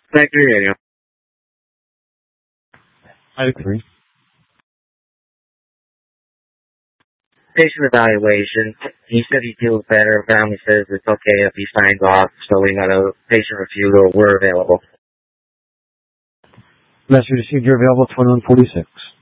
Thank you, Radio. I agree. Patient evaluation. He said he feels better. Family says it's okay if he signs off, so we got a patient refusal. We're available. Message received. You're available 2146.